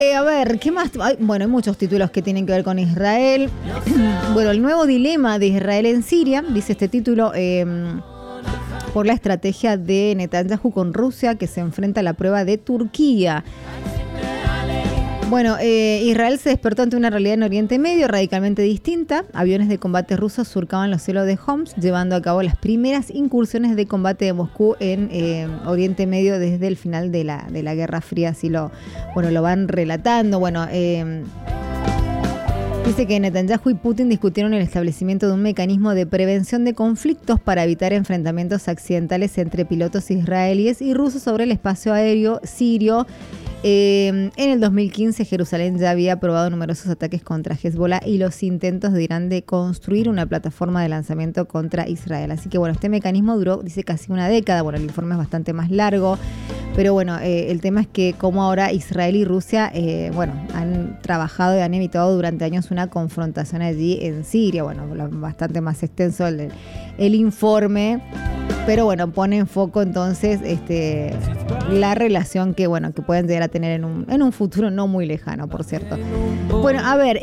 A ver, ¿qué más? Bueno, hay muchos títulos que tienen que ver con Israel. Bueno, el nuevo dilema de Israel en Siria, dice este título, por la estrategia de Netanyahu con Rusia, que se enfrenta a la prueba de Turquía. Bueno, Israel se despertó ante una realidad en Oriente Medio radicalmente distinta. Aviones de combate rusos surcaban los cielos de Homs, llevando a cabo las primeras incursiones de combate de Moscú en Oriente Medio desde el final de la Guerra Fría. Así lo van relatando. Bueno, dice que Netanyahu y Putin discutieron el establecimiento de un mecanismo de prevención de conflictos para evitar enfrentamientos accidentales entre pilotos israelíes y rusos sobre el espacio aéreo sirio. En el 2015 Jerusalén ya había aprobado numerosos ataques contra Hezbollah y los intentos de Irán de construir una plataforma de lanzamiento contra Israel. Así que bueno, este mecanismo duró, dice, casi una década. Bueno, el informe es bastante más largo, pero bueno, el tema es que como ahora Israel y Rusia, han trabajado y han evitado durante años una confrontación allí en Siria. Bueno, bastante más extenso el informe, pero bueno, pone en foco entonces la relación que pueden llegar a tener en un futuro no muy lejano, por cierto. Bueno, a ver,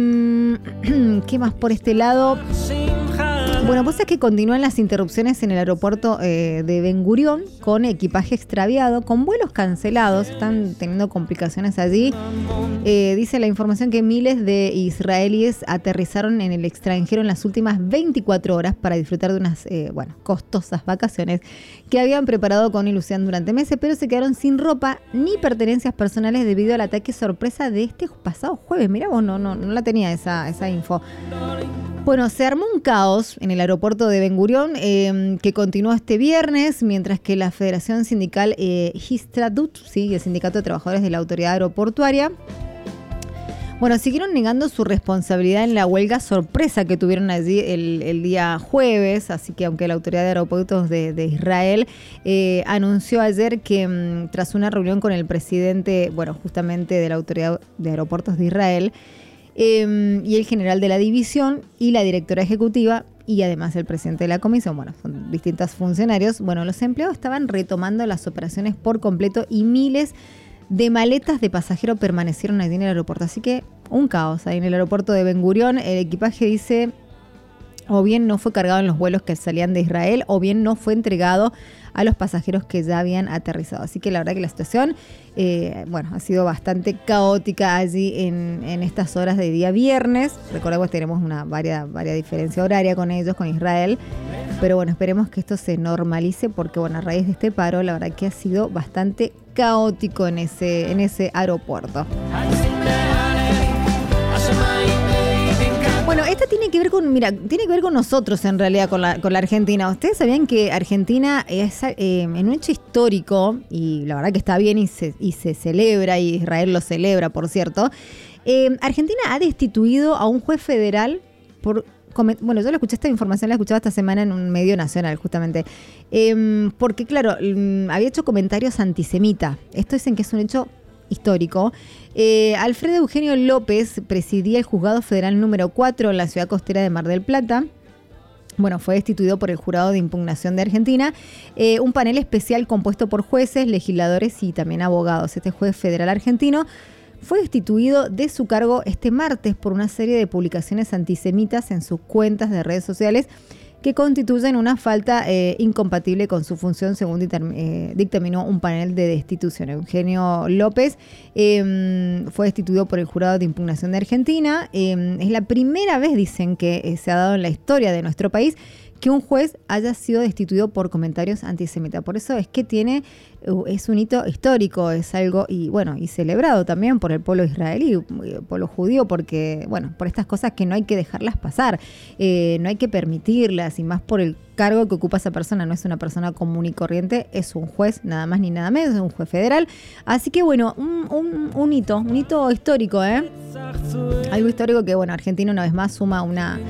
¿qué más por este lado? Bueno, pues es que continúan las interrupciones en el aeropuerto de Ben Gurión con equipaje extraviado, con vuelos cancelados, están teniendo complicaciones allí. Dice la información que miles de israelíes aterrizaron en el extranjero en las últimas 24 horas para disfrutar de unas costosas vacaciones que habían preparado con ilusión durante meses, pero se quedaron sin ropa ni pertenencias personales debido al ataque sorpresa de este pasado jueves. Mirá vos, no la tenía esa info. Bueno, se armó un caos en el aeropuerto de Ben Gurión que continuó este viernes, mientras que la Federación Sindical Histadrut, ¿sí?, y el Sindicato de Trabajadores de la Autoridad Aeroportuaria, siguieron negando su responsabilidad en la huelga sorpresa que tuvieron allí el día jueves. Así que aunque la Autoridad de Aeropuertos de Israel anunció ayer que tras una reunión con el presidente, justamente de la Autoridad de Aeropuertos de Israel, y el general de la división y la directora ejecutiva y además el presidente de la comisión, son distintos funcionarios, los empleados estaban retomando las operaciones por completo y miles de maletas de pasajeros permanecieron allí en el aeropuerto. Así que un caos ahí en el aeropuerto de Ben Gurión. El equipaje dice o bien no fue cargado en los vuelos que salían de Israel o bien no fue entregado a los pasajeros que ya habían aterrizado. Así que la verdad que la situación ha sido bastante caótica allí en estas horas de día viernes. Recordemos que tenemos una varia diferencia horaria con ellos, con Israel. Pero esperemos que esto se normalice porque a raíz de este paro la verdad que ha sido bastante caótico en ese aeropuerto. Bueno, esta tiene que ver con nosotros en realidad, con la Argentina. ¿Ustedes sabían que Argentina es en un hecho histórico, y la verdad que está bien y se celebra, y Israel lo celebra, por cierto? Argentina ha destituido a un juez federal por... yo esta información la escuchaba esta semana en un medio nacional, justamente. Porque, claro, había hecho comentarios antisemitas. Esto dicen que es un hecho histórico. Alfredo Eugenio López presidía el Juzgado Federal número 4 en la ciudad costera de Mar del Plata. Fue destituido por el Jurado de Impugnación de Argentina, un panel especial compuesto por jueces, legisladores y también abogados. Este juez federal argentino fue destituido de su cargo este martes por una serie de publicaciones antisemitas en sus cuentas de redes sociales que constituyen una falta incompatible con su función, según dictaminó un panel de destitución. Eugenio López fue destituido por el Jurado de Impugnación de Argentina. Es la primera vez, dicen, que se ha dado en la historia de nuestro país que un juez haya sido destituido por comentarios antisemitas. Por eso es que es un hito histórico, es algo, y celebrado también por el pueblo israelí, el pueblo judío, porque, por estas cosas que no hay que dejarlas pasar, no hay que permitirlas, y más por el cargo que ocupa esa persona. No es una persona común y corriente, es un juez, nada más ni nada menos, es un juez federal. Así que un hito histórico, algo histórico que, Argentina una vez más suma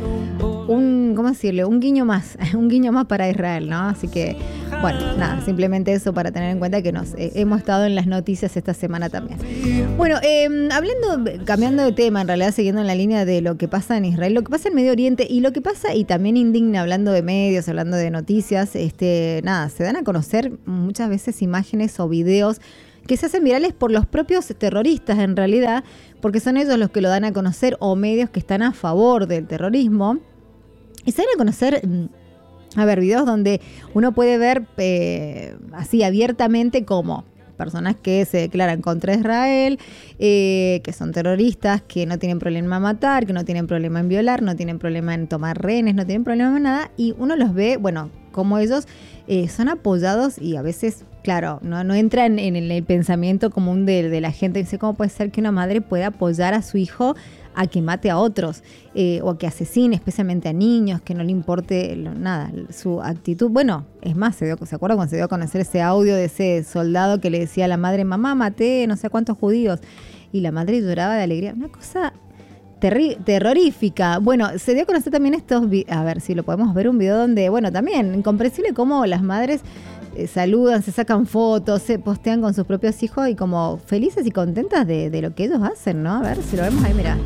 un guiño más para Israel, ¿no? Así que, simplemente eso para tener en cuenta que hemos estado en las noticias esta semana también. Cambiando de tema, en realidad siguiendo en la línea de lo que pasa en Israel, lo que pasa en Medio Oriente y lo que pasa, y también indigna, hablando de medios, hablando de noticias, se dan a conocer muchas veces imágenes o videos que se hacen virales por los propios terroristas en realidad, porque son ellos los que lo dan a conocer o medios que están a favor del terrorismo. Y se dan a conocer, videos donde uno puede ver así abiertamente como personas que se declaran contra Israel, que son terroristas, que no tienen problema en matar, que no tienen problema en violar, no tienen problema en tomar rehenes, no tienen problema en nada, y uno los ve, como ellos son apoyados y a veces, claro, no entran en el pensamiento común de la gente. Dice, ¿cómo puede ser que una madre pueda apoyar a su hijo a que mate a otros o a que asesine, especialmente a niños, que no le importe nada su actitud? Bueno, es más, ¿se acuerdan cuando se dio a conocer ese audio de ese soldado que le decía a la madre, mamá, maté no sé cuántos judíos? Y la madre lloraba de alegría. Una cosa terrorífica. Bueno, se dio a conocer también a ver si lo podemos ver, un video donde, también incomprensible cómo las madres saludan, se sacan fotos, se postean con sus propios hijos y como felices y contentas de lo que ellos hacen, ¿no? A ver si lo vemos ahí, mira.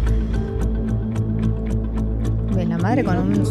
¿Ves la madre con un...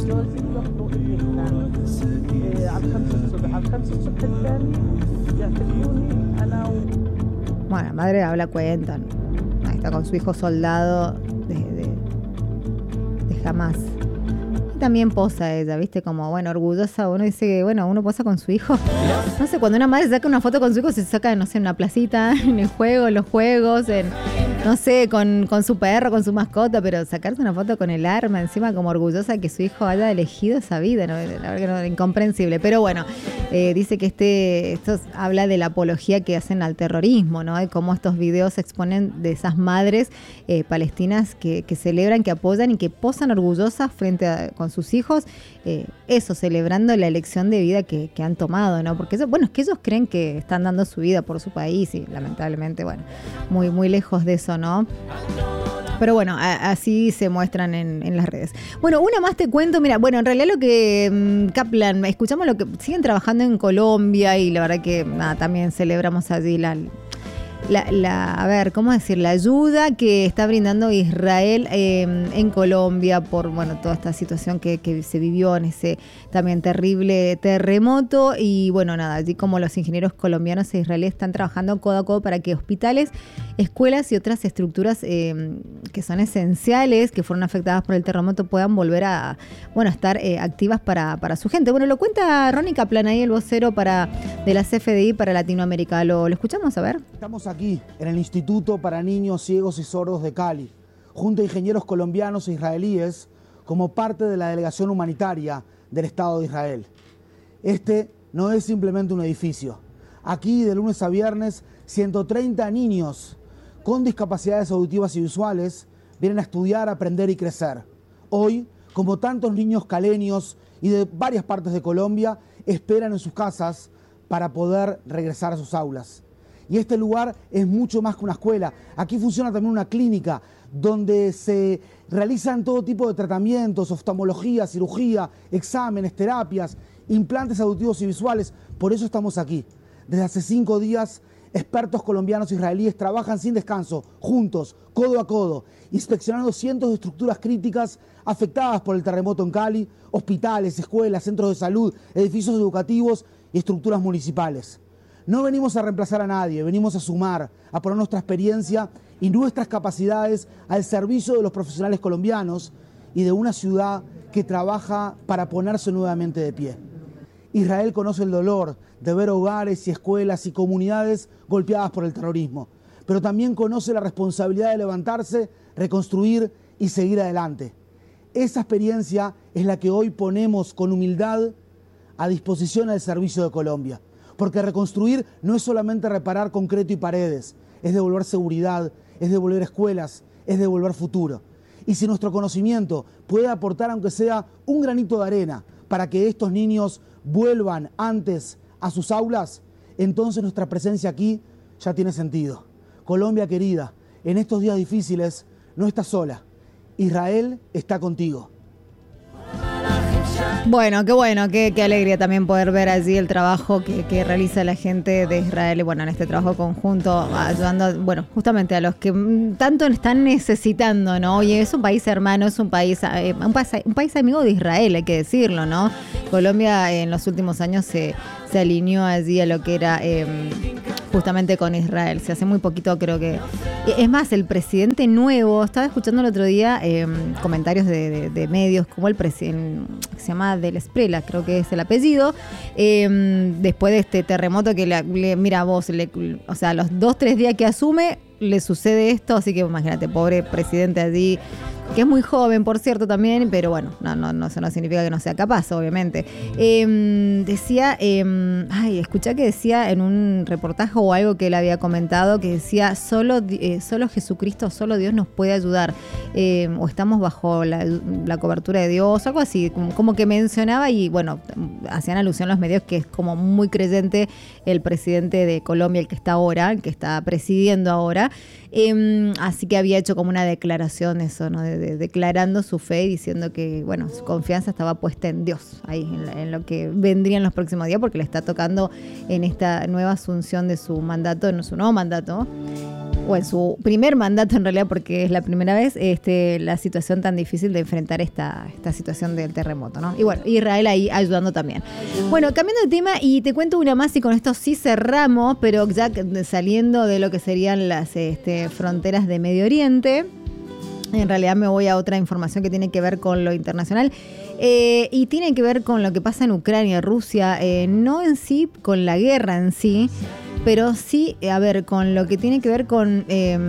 Bueno, la madre habla, cuentan. Ahí está con su hijo soldado de Hamas. Y también posa ella, ¿viste? Como, orgullosa. Uno dice que, uno posa con su hijo. No sé, cuando una madre saca una foto con su hijo, se saca, no sé, en una placita, en el juego, en los juegos, no sé, con su perro, con su mascota, pero sacarse una foto con el arma encima como orgullosa que su hijo haya elegido esa vida, ¿no? La verdad que no, es incomprensible. Pero dice que esto habla de la apología que hacen al terrorismo, ¿no? De cómo estos videos se exponen de esas madres palestinas que celebran, que apoyan y que posan orgullosas con sus hijos, celebrando la elección de vida que han tomado, ¿no? Porque es que ellos creen que están dando su vida por su país y lamentablemente, muy, muy lejos de eso, ¿no? Pero así se muestran en las redes. Una más te cuento, mira, en realidad lo que Kaplan, escuchamos lo que siguen trabajando en Colombia y la verdad que también celebramos allí la ayuda que está brindando Israel en Colombia por toda esta situación que se vivió en ese también terrible terremoto y allí como los ingenieros colombianos e israelíes están trabajando codo a codo para que hospitales, escuelas y otras estructuras que son esenciales, que fueron afectadas por el terremoto, puedan volver a estar activas para su gente. Lo cuenta Ronnie Kaplan ahí, el vocero de la CFDI para Latinoamérica. ¿Lo escuchamos? A ver. Estamos aquí en el Instituto para Niños Ciegos y Sordos de Cali, junto a ingenieros colombianos e israelíes, como parte de la delegación humanitaria del Estado de Israel. Este no es simplemente un edificio. Aquí, de lunes a viernes, 130 niños con discapacidades auditivas y visuales vienen a estudiar, aprender y crecer. Hoy, como tantos niños caleños y de varias partes de Colombia, esperan en sus casas para poder regresar a sus aulas. Y este lugar es mucho más que una escuela. Aquí funciona también una clínica donde se realizan todo tipo de tratamientos, oftalmología, cirugía, exámenes, terapias, implantes auditivos y visuales. Por eso estamos aquí. Desde hace 5 días, expertos colombianos e israelíes trabajan sin descanso, juntos, codo a codo, inspeccionando cientos de estructuras críticas afectadas por el terremoto en Cali, hospitales, escuelas, centros de salud, edificios educativos y estructuras municipales. No venimos a reemplazar a nadie, venimos a sumar, a poner nuestra experiencia y nuestras capacidades al servicio de los profesionales colombianos y de una ciudad que trabaja para ponerse nuevamente de pie. Israel conoce el dolor de ver hogares y escuelas y comunidades golpeadas por el terrorismo, pero también conoce la responsabilidad de levantarse, reconstruir y seguir adelante. Esa experiencia es la que hoy ponemos con humildad a disposición al servicio de Colombia. Porque reconstruir no es solamente reparar concreto y paredes, es devolver seguridad, es devolver escuelas, es devolver futuro. Y si nuestro conocimiento puede aportar, aunque sea un granito de arena, para que estos niños vuelvan antes a sus aulas, entonces nuestra presencia aquí ya tiene sentido. Colombia querida, en estos días difíciles no estás sola. Israel está contigo. Qué alegría también poder ver allí el trabajo que realiza la gente de Israel, en este trabajo conjunto, ayudando, justamente a los que tanto están necesitando, ¿no? Y es un país hermano, es un país amigo de Israel, hay que decirlo, ¿no? Colombia en los últimos años se alineó allí a lo que era justamente con Israel. Se hace muy poquito, creo que... Es más, el presidente nuevo, estaba escuchando el otro día comentarios de medios, como el presidente, se llama Del Esprela, creo que es el apellido, después de este terremoto que mira vos, o sea, los 2-3 días que asume, le sucede esto, así que imagínate, pobre presidente allí, que es muy joven, por cierto, también, pero bueno, no, eso no significa que no sea capaz, obviamente. Decía, escuché que decía en un reportaje o algo que él había comentado, que decía, solo Jesucristo, solo Dios nos puede ayudar, o estamos bajo la cobertura de Dios, algo así, como que mencionaba, y bueno, hacían alusión los medios que es como muy creyente el presidente de Colombia, el que está presidiendo ahora. Así que había hecho como una declaración eso, ¿no? Declarando su fe y diciendo que, bueno, su confianza estaba puesta en Dios, ahí en lo que vendría en los próximos días, porque le está tocando en esta nueva asunción de su mandato, en su nuevo mandato, o en su primer mandato en realidad, porque es la primera vez, la situación tan difícil de enfrentar esta situación del terremoto, ¿no? Y bueno, Israel ahí ayudando también. Bueno, cambiando de tema, y te cuento una más y con esto sí cerramos, pero ya saliendo de lo que serían las fronteras de Medio Oriente, en realidad me voy a otra información que tiene que ver con lo internacional. Y tiene que ver con lo que pasa en Ucrania, Rusia, no en sí con la guerra en sí, pero sí, con lo que tiene que ver con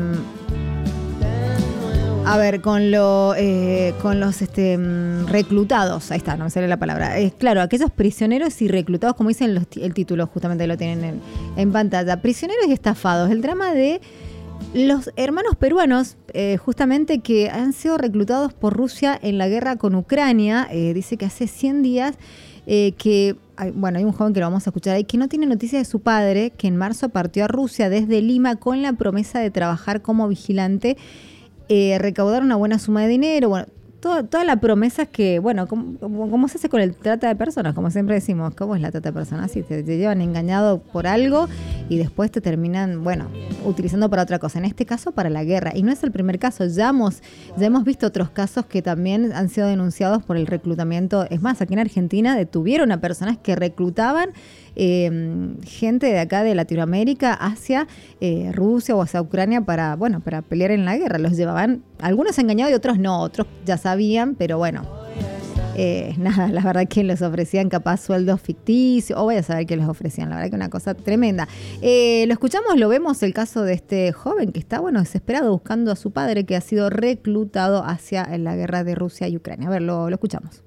con los reclutados. Ahí está, no me sale la palabra. Claro, aquellos prisioneros y reclutados, como dicen el título, justamente lo tienen en pantalla. Prisioneros y estafados. El drama de los hermanos peruanos, justamente, que han sido reclutados por Rusia en la guerra con Ucrania. Dice que hace 100 días hay un joven que lo vamos a escuchar ahí, que no tiene noticia de su padre, que en marzo partió a Rusia desde Lima con la promesa de trabajar como vigilante, recaudar una buena suma de dinero, bueno, toda la promesa que, bueno, ¿cómo se hace con el trata de personas? Como siempre decimos, ¿cómo es la trata de personas? Si te llevan engañado por algo y después te terminan, bueno, utilizando para otra cosa. En este caso, para la guerra. Y no es el primer caso. Ya hemos visto otros casos que también han sido denunciados por el reclutamiento. Es más, aquí en Argentina detuvieron a personas que reclutaban gente de acá de Latinoamérica hacia Rusia o hacia Ucrania para pelear en la guerra. Los llevaban, algunos engañados y otros no, otros ya sabían, pero bueno, la verdad que les ofrecían capaz sueldos ficticios, o voy a saber qué les ofrecían, la verdad que una cosa tremenda. Lo escuchamos, lo vemos, el caso de este joven que está, desesperado buscando a su padre, que ha sido reclutado hacia la guerra de Rusia y Ucrania. A ver, lo escuchamos.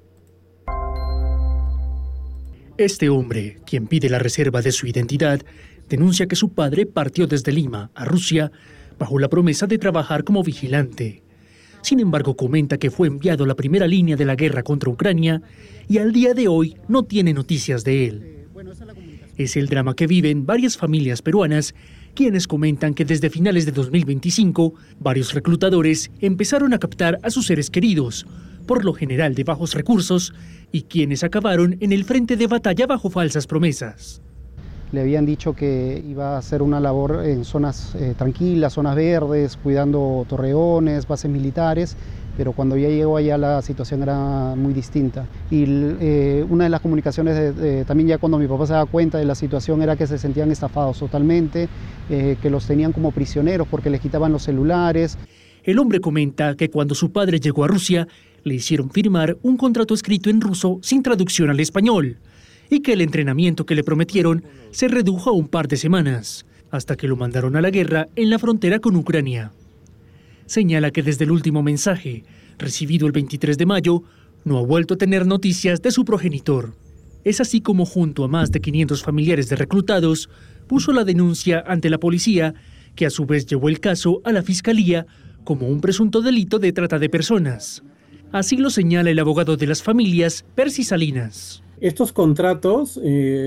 Este hombre, quien pide la reserva de su identidad, denuncia que su padre partió desde Lima a Rusia bajo la promesa de trabajar como vigilante. Sin embargo, comenta que fue enviado a la primera línea de la guerra contra Ucrania y al día de hoy no tiene noticias de él. Es el drama que viven varias familias peruanas, quienes comentan que desde finales de 2025, varios reclutadores empezaron a captar a sus seres queridos, por lo general de bajos recursos, y quienes acabaron en el frente de batalla bajo falsas promesas. Le habían dicho que iba a hacer una labor en zonas tranquilas, zonas verdes, cuidando torreones, bases militares, pero cuando ya llegó allá la situación era muy distinta. Y una de las comunicaciones, también ya cuando mi papá se daba cuenta de la situación, era que se sentían estafados totalmente, que los tenían como prisioneros porque les quitaban los celulares. El hombre comenta que cuando su padre llegó a Rusia, le hicieron firmar un contrato escrito en ruso sin traducción al español, y que el entrenamiento que le prometieron se redujo a un par de semanas, hasta que lo mandaron a la guerra en la frontera con Ucrania. Señala que desde el último mensaje, recibido el 23 de mayo, no ha vuelto a tener noticias de su progenitor. Es así como, junto a más de 500 familiares de reclutados, puso la denuncia ante la policía, que a su vez llevó el caso a la fiscalía como un presunto delito de trata de personas. Así lo señala el abogado de las familias, Percy Salinas. Estos contratos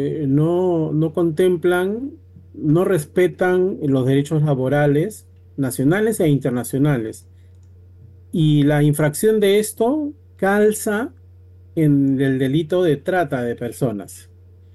no contemplan, no respetan los derechos laborales nacionales e internacionales. Y la infracción de esto calza en el delito de trata de personas,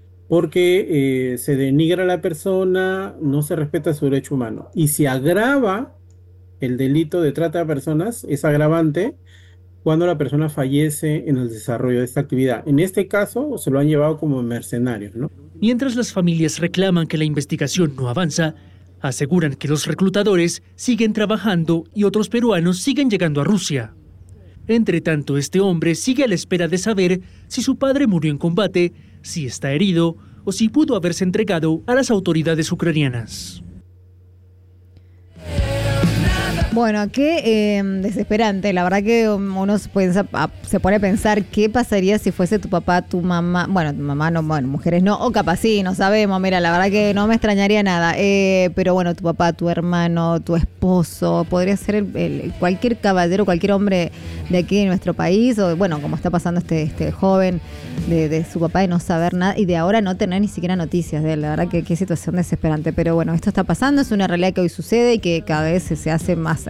porque se denigra a la persona, no se respeta su derecho humano. Y se agrava el delito de trata de personas, es agravante, cuando la persona fallece en el desarrollo de esta actividad. En este caso, se lo han llevado como mercenarios, ¿no? Mientras las familias reclaman que la investigación no avanza, aseguran que los reclutadores siguen trabajando y otros peruanos siguen llegando a Rusia. Entre tanto, este hombre sigue a la espera de saber si su padre murió en combate, si está herido o si pudo haberse entregado a las autoridades ucranianas. Bueno, qué desesperante. La verdad que uno se pone a pensar qué pasaría si fuese tu papá, tu mamá. Bueno, tu mamá no, bueno, mujeres no, o capaz sí, no sabemos. Mira, la verdad que no me extrañaría nada. Pero bueno, tu papá, tu hermano, tu esposo, podría ser cualquier caballero, cualquier hombre de aquí de nuestro país. O bueno, como está pasando este joven de su papá de no saber nada y de ahora no tener ni siquiera noticias de él. La verdad que qué situación desesperante. Pero bueno, esto está pasando, es una realidad que hoy sucede y que cada vez se hace más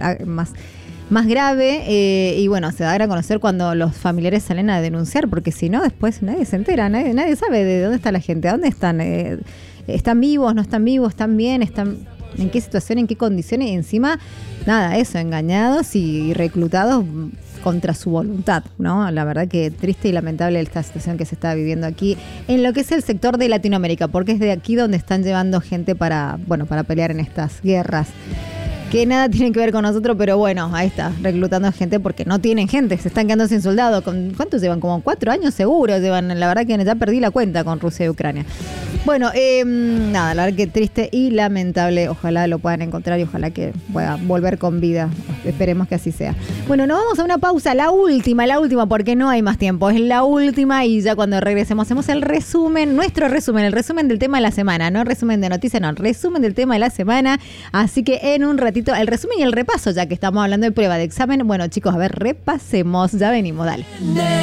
grave y bueno, se da a conocer cuando los familiares salen a denunciar, porque si no, después nadie se entera, nadie sabe de dónde está la gente, dónde están, están vivos, no están vivos, están bien, están en qué situación, en qué condiciones, y encima, nada, eso, engañados y reclutados contra su voluntad, ¿no? La verdad que triste y lamentable esta situación que se está viviendo aquí en lo que es el sector de Latinoamérica, porque es de aquí donde están llevando gente para pelear en estas guerras que nada tienen que ver con nosotros, pero bueno, ahí está, reclutando gente porque no tienen gente, se están quedando sin soldados. ¿Cuántos llevan? Como 4 años seguro llevan, la verdad que ya perdí la cuenta con Rusia y Ucrania. Bueno, nada, la verdad que triste y lamentable, ojalá lo puedan encontrar y ojalá que pueda volver con vida, esperemos que así sea. Bueno, nos vamos a una pausa, la última, porque no hay más tiempo, es la última y ya cuando regresemos hacemos el resumen, el resumen del tema de la semana, no resumen de noticias, no, resumen del tema de la semana, así que en un ratito el resumen y el repaso, ya que estamos hablando de prueba de examen. Bueno, chicos, a ver, repasemos. Ya venimos, dale.